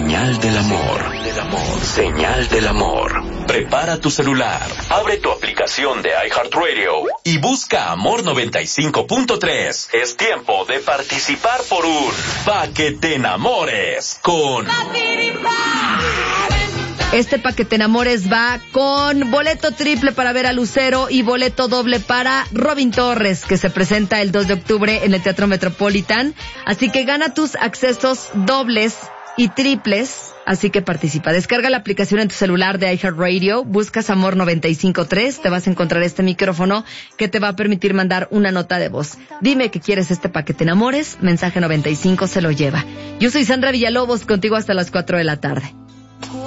Señal del amor. Señal del amor. Prepara tu celular, abre tu aplicación de iHeartRadio y busca Amor 95.3. Es tiempo de participar por un Pa' que te enamores con... Este Pa' que te enamores va con boleto triple para ver a Lucero y boleto doble para Robin Torres, que se presenta el 2 de octubre en el Teatro Metropolitan. Así que gana tus accesos dobles y triples, así que participa. Descarga la aplicación en tu celular de iHeartRadio, buscas Amor 95.3, te vas a encontrar este micrófono que te va a permitir mandar una nota de voz. Dime que quieres este Pa' que te enamores, mensaje 95 se lo lleva. Yo soy Sandra Villalobos, contigo hasta las 4 de la tarde.